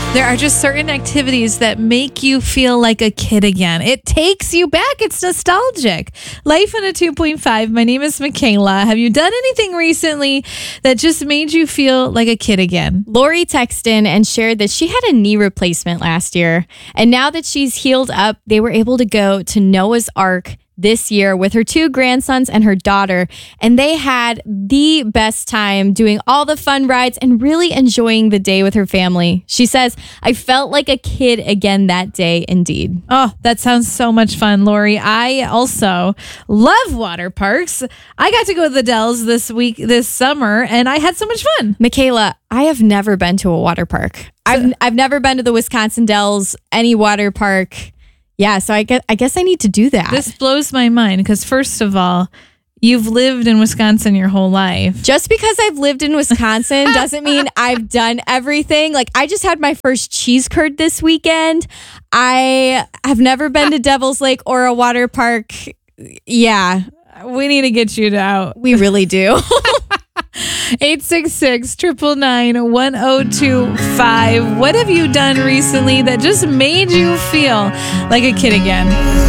There are just certain activities that make you feel like a kid again. It takes you back. It's nostalgic. Life in a 2.5. My name is Michaela. Have you done anything recently that just made you feel like a kid again? Lori texted in and shared that she had a knee replacement last year. And now that she's healed up, they were able to go to Noah's Ark this year with her 2 grandsons and her daughter. And they had the best time doing all the fun rides and really enjoying the day with her family. She says, I felt like a kid again that day, indeed. Oh, that sounds so much fun, Lori. I also love water parks. I got to go to the Dells this summer, and I had so much fun. Michaela, I have never been to a water park. I've never been to the Wisconsin Dells, any water park. Yeah, so I guess I need to do that. This blows my mind because, first of all, you've lived in Wisconsin your whole life. Just because I've lived in Wisconsin doesn't mean I've done everything. Like, I just had my first cheese curd this weekend. I have never been to Devil's Lake or a water park. Yeah. We need to get you out. We really do. 866-999-1025. What have you done recently that just made you feel like a kid again?